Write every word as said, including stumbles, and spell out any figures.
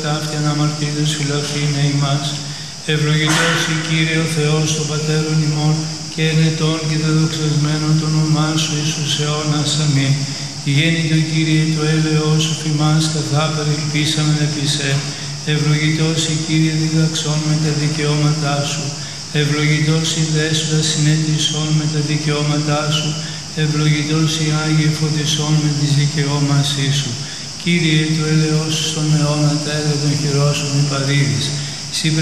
Ταύτιαν αμαρτίδες φυλαχθήνε ημάς. Ευλογητός η Κύριε ο Θεός των Πατέρων ημών και ενετών και δεδοξασμένων το όνομά σου εις τους αιώνας. Αμήν. Γέννητο Κύριε το έλεος σου φημάς καθά περιλπίσαμεν επί σε. Ευλογητός η Κύριε διδαξών με τα δικαιώματά σου. Ευλογητός η δέσποτα συνέτησών με τα δικαιώματά σου. Ευλογητός η Άγιε φωτισών με τις δικαιώμασή σου. Κύριε το έλεος σου στον αιώνα τα έργα των χειρών σου μη παρήδεις.